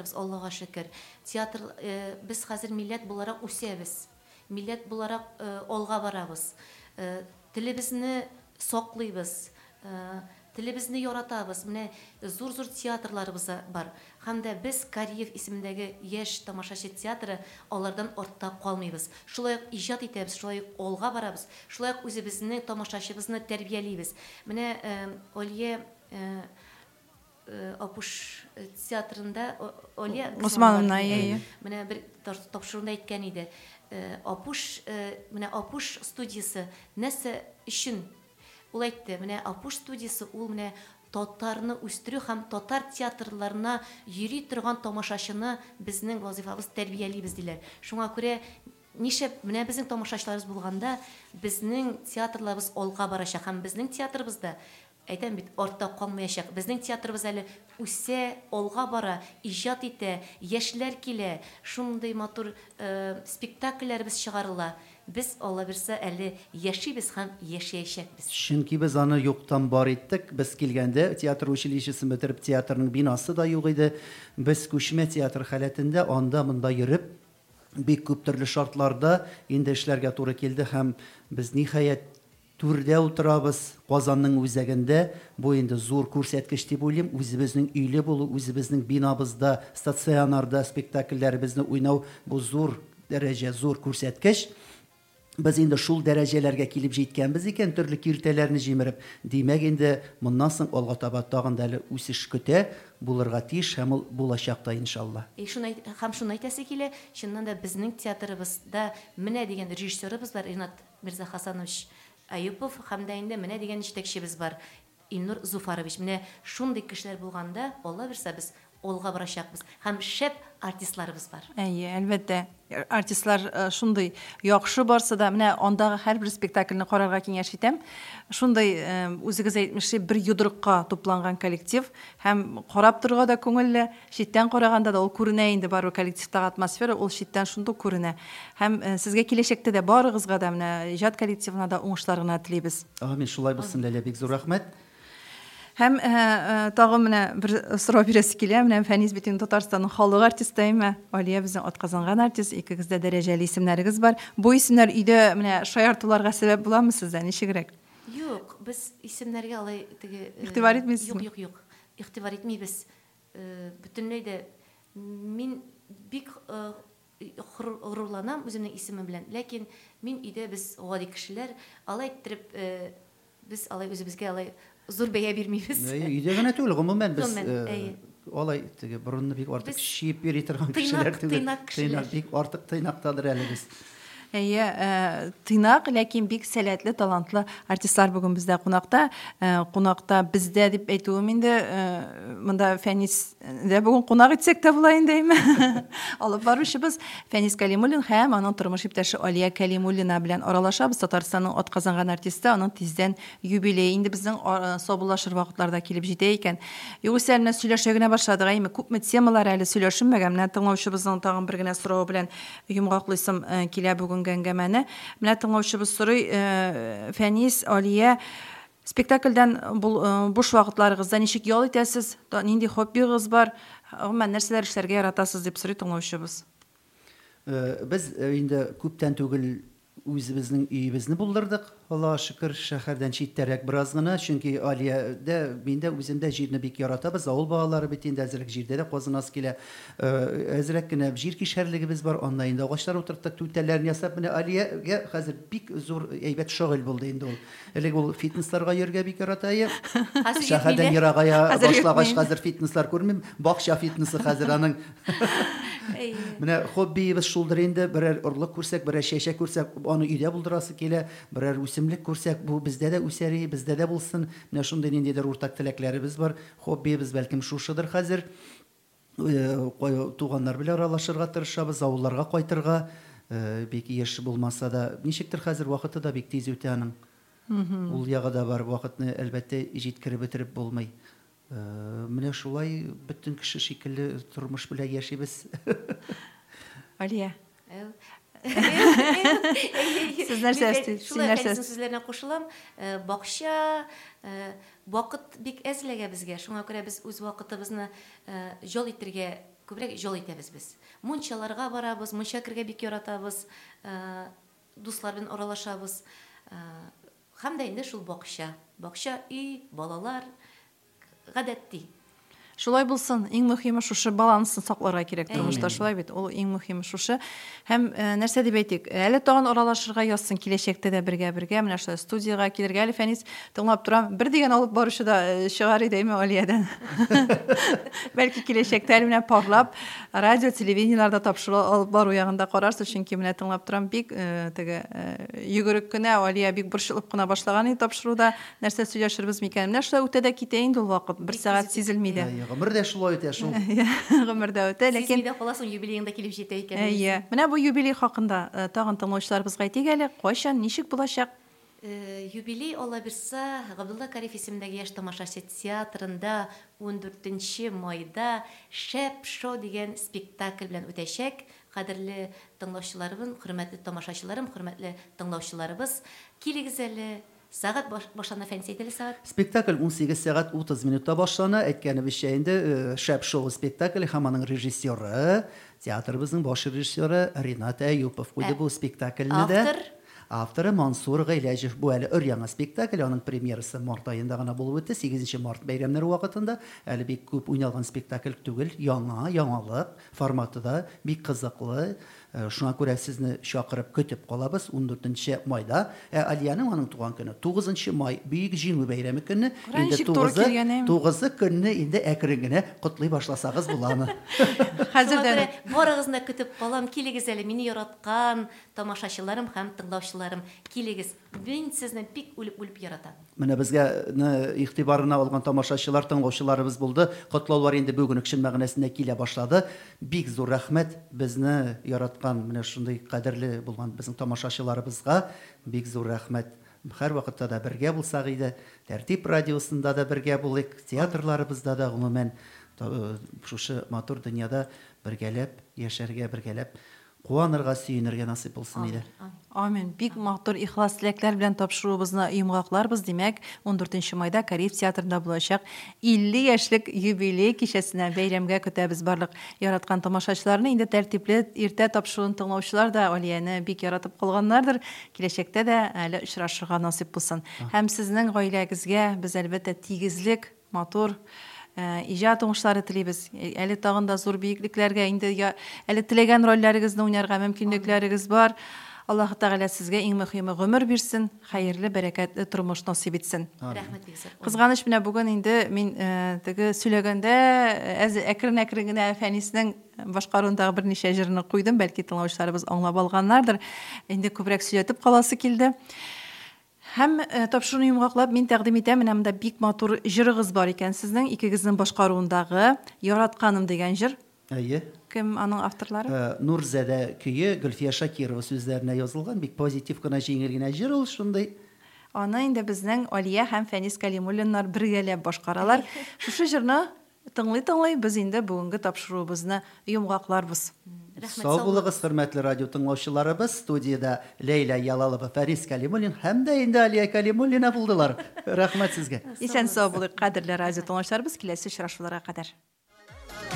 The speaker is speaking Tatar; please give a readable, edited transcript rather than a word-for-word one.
театрыбыз, Аллага шөкер. Театр без хәзер милләт буларак үсәбез. Милләт буларак алга барабыз. Телебезне саклыйбыз. Телебезне яратабыз. Менә зур-зур театрларыбыз бар. Һәм дә без Кариев исемендәге яшь тамашачы театры алардан артта калмыйбыз. Шулай ук иҗат итәбез, шулай ук алга барабыз. Шулай ук үзебезнең тамашачыбызны тәрбиялибез. Менә Алия Апуш театрында Алия Госмановна менә бер тапшыруында әйткән иде. Менә Апуш студиясе нәрсә өчен ул әйтте, менә Апуш студиясе ул менә татарны үстерү һәм татар театрларына йөри торган тамашачыны безнең вазифабыз тәрбиялибез диләр. Шуңа күрә нишәп менә безнең тамашачыларыбыз булганда безнең театрларыбыз алга барачак һәм безнең театрыбызда әйтәм бит артта калмаячак. Безнең театрыбыз әле үсә, алга бара, иҗат итә, яшьләр килә, шундый матур спектакльләребез чыгарыла. Без Алла бирсә әле яшибез һәм яшәячәкбез. Чөнки без аны юктан бар иттек. Без килгәндә театр училищесын бетереп театрның бинасы да юк иде. Без күчмә театр халәтендә анда монда йөреп бик күп төрле шартларда инде эшләргә туры килде һәм без ниһаять түрдә утырабыз Казанның үзәгендә. Бу инде зур күрсәткеч дип уйлыйм. Үзебезнең өйле булу, үзебезнең бинабызда, стационарда спектакльләребезне уйнау бу зур дәрәҗә, зур күрсәткеч. Без инде шул дәрәҗәләргә килеп җиткәнбез икән, төрле киртәләрне җимереп. Димәк инде моннан соң алга таба тагын да үсеш көтә, булырга тиеш һәм ул булачак та иншалла. Шуны әйтәсе килә, чыннан да безнең театрыбызда менә дигән режиссерыбыз бар, Ринат Мирзахасанович Аюпов, һәм дә инде менә дигән җитәкчебез бар, Илнур Зуфарович. Менә шундый кешеләр булганда, Алла бирсә без алга барачакбыз. Һәм шәп артистларыбыз бар. Әлбәттә, артистлар шундый яхшы барса да, менә андагы һәрбер спектакльне карарга киңәш итәм. Шундый үзегез әйтмешчә бер йодрыкка тупланган коллектив һәм карап торырга да күңелле, читтән караганда да ул күренә инде бар коллективтагы атмосфера, ул читтән шундый күренә. Һәм сезгә киләчәктә дә барыгызга да менә иҗат коллективына да уңышларына телибез. Амин, шулай булсын, Ләлә, бик зур рәхмәт. Һәм тагы менә бер сорау бирәсе килә, менә Фәнис битен Татарстанның халык артистыймы? Алия безнең атказанган артист, икегез дә дәрәҗәле исемнәрегез бар. Бу исемнәр өйдә менә шаяртуларга сәбәп буламы сездә? Ничегрәк? Юк, без исемнәргә алай теге игътибар итмисезме? Юк. Игътибар итмибез. Бөтенләй дә мин бик горурланам үземнең исемем белән. Ләкин мин өйдә без гади кешеләр, алай иттереп без алай үзебезгә алай зур бәя бирмибез. Өйдә генә түгел, гомумән без алай теге борынны бик артык шиеп йөри торган кешеләр түгел. Тыйнак бик артык тыйнактадыр әле без. Тыйнак, ләкин бик сәләтле, талантлы артистлар бүген бездә кунакта. Кунакта бездә дип әйтүем инде, монда Фәнис дә бүген кунак итсәк тә була инде, алып баручыбыз Фәнис Калимуллин һәм аның тормыш иптәше Алия Калимуллина белән аралашабыз. Татарстанның атказанган артисты, аның тиздән юбилей. Инде безнең сабуллашыр вакытларда килеп җитә икән. Югыйсә менә сөйләшә генә башладык, күпме темалар әле сөйләшенмәгән. Менә тыңлаучыбызның тагын бер генә сорау белән йомгаклыйсым килә бүген әңгәмәне. Менә тыңлаучыбыз сорый, Фәнис, Алия, спектакльдән буш вакытларыгызда ничек ял итәсез? Нинди хоббигыз бар? Нәрсәләр эшләргә яратасыз дип сорый тыңлаучыбыз. Без инде күптән түгел үзебезнең өебезне булдырдык. Аллаһка шөкер, шәһәрдән читтәрәк бераз гына, чөнки Алиядә миндә үземдә җирне бик яратабыз. Авыл балалары бит инде әзрәк җирдә дә казынасы килә. Әзрәк кенә җир кишәрлегебез бар. Анда инде агачлар утырттык, түтәлләрне ясап, менә Алиягә хәзер бик зур әйбәт шөгыль булды инде ул. Элек ул фитнесларга йөргә бик ярата. Шәһәрдән ерагая башлагач хәзер фитнеслар күрмим. Бакча фитнесы хәзер аның. Менә хоббиебез шулдыр инде, берәр орлык күрсәк, берәр чәчәк күрсәк, аны өйдә булдырасы килә, берәр үсемлек күрсәк, бу бездә дә үсәри, бездә дә булсын. Менә шундый ниндидер уртак теләкләребез бар. Хоббиебез бәлкем шушыдыр хәзер. Туганнар белән аралашырга тырышабыз, авылларга кайтырга, бик яшь булмаса да, ничектер хәзер вакыты да бик тиз үтә аның. Ул ягы да бар, вакытны әлбәттә җиткереп бетереп булмый. Менә шулай бөтен кеше шикелле тормыш белән яшибез. Алия. Сез нәрсә эстәйсез? Сезләренә кушылам. Бакча, вакыт бик әзләгә безгә. Шуңа күрә без үз вакытыбызны җал итәргә күбрәк жол итәбез без. Мунчаларга барабыз, мунча кергә бик яратабыз, дуслар белән аралашабыз. Һәм дә инде шул бакча, үй, балалар гадәтти. Шулай булсын, иң мөһиме шушы балансын сакларга кирәк тормышта, шулай бит. Ул иң мөһиме шушы. Һәм нәрсә дип әйтик, әле тагын аралашырга язсын киләчәктә дә бергә, менә шулай студиягә килергә, әле Фәнис тыңлап торам, бер дигән алып баручы да чыгар идеме Алиядән. Бәлки киләчәктә әле менә парлап радио, телевидениеларда тапшыру алып бару ягында карарсыз, чөнки менә тыңлап торам, бик теге йөгерек кенә Алия бик борчылып кына башлаган иде тапшыруда, нәрсә сөйләшербез микән? Менә шулай үтә дә китә инде ул вакыт, 1 сәгать сизелми дә. Гомер дә шулай үтә шул. Гомердә үтә, ләкин Сизмидә каласың юбилееңдә килеп җитә икән. әйе. Менә бу юбилей хакында тагын тыңлаучыларыбызга әйтик әле, кайчан, ничек булачак? Юбилей ала бирсә, Габдулла Кариф исемендәге яшь тамашачы театрында 14 майда Шәп шоу дигән спектакль белән үтәчәк. Кадерле тыңлаучыларыбыз, хөрмәтле тамашачыларым, хөрмәтле тыңлаучыларыбыз, килегез әле. Сәгать башлана Фәнис әйтеле сәгать. Спектакль 18 сәгать 30 минутта башлана. Әйткәнебезчә инде Шәп шоу спектакле һәм аның режиссеры, театрыбызның баш режиссеры Ринат Әюпов куйды бу спектакльне дә. Авторы Мансур Гыйләҗев. Бу әле өр-яңа спектакль, аның премьерасы март аенда гына булып үтте, 8 март бәйрәмнәре вакытында. Әле бик күп уйналган спектакль түгел, яңалык форматы да бик кызыклы. Шуңа күрә сезне чакырып көтеп калабыз 14 майда. Алияның аның туган көне 9 май бөек җиңү бәйрәме көне. Инде 9 көнне инде әкрен генә котлый башласагыз буламы? Хәзердән барыгызны көтеп калам. Килегез әле, мине яраткан тамашачыларым һәм тыңлаучыларым. Килегез. Мин сезне бик үлеп яратам. Менә безгә игътибарына алган тамашачылар, тыңлаучыларыбыз булды. Котлаулар инде бүген үк чын мәгънәсендә килә башлады. Бик зур рәхмәт безне яраткан менә шундый кадерле булган безнең тамашачыларыбызга. Бик зур рәхмәт. Һәр вакытта да бергә булсак иде, Тәртип радиосында да бергә булыйк, театрларыбызда да гомумән шушы матур дөньяда бергәләп яшәргә, бергәләп куанырга, сөенергә насыйп булсын иде. Амин. Бик матур ихлас теләкләр белән тапшыруыбызны йомгакларбыз. Димәк, 14 майда Кариф театрында булачак 50 яшьлек юбилей кичәсенә бәйрәмгә көтәбез барлык яраткан тамашачыларны. Инде тәртипле иртә тапшыруын тыңлаучылар да Алияны бик яратып калганнардыр. Киләчәктә дә әле очрашырга насыйп булсын. Һәм сезнең гаиләгезгә без әлбәттә тигезлек, матур иҗат уңышлары телибез. Әле тагын да зур биеклекләргә инде әле теләгән рольләрегезне уйнарга мөмкинлекләрегез бар. Аллаһ Тәгалә сезгә иң мөһиме гомер бирсен, хәерле, бәрәкәтле тормыш насыйп итсен. Рәхмәт бик зур. Кызганыч менә бүген инде мин теге сөйләгәндә әкрен генә Фәниснең башкаруындагы берничә җырны куйдым, бәлки тыңлаучыларыбыз аңлап алганнардыр. Инде күбрәк сөйләтеп каласы килде. Һәм тапшыруны йомгаклап мин тәкъдим итәм, менә монда бик матур җырыгыз бар икән сезнең, икегезнең башкаруындагы Яратканым дигән җыр. Әйе. Кем аның авторлары? Нурзәдә көе Гөлфия Шакирова сүзләренә язылган, бик позитив кына, җиңел генә җыр ул шундый. Аны инде безнең Алия һәм Фәнис Кәлимуллиннар бергәләп башкаралар. Шушы җырны тыңлый без инде бүгенге тапшыруыбызны йомгакларбыз. Сау булыгыз, хөрмәтле радио тыңлаучыларыбыз. Студияда Лейла Ялалова, Фәрис Кәлимуллин һәм дә инде Алия Кәлимуллина булдылар. Рәхмәт сезгә. Исән сау булыгыз, кадерле радио тыңлаучыларыбыз, киләсе очрашуларга кадәр.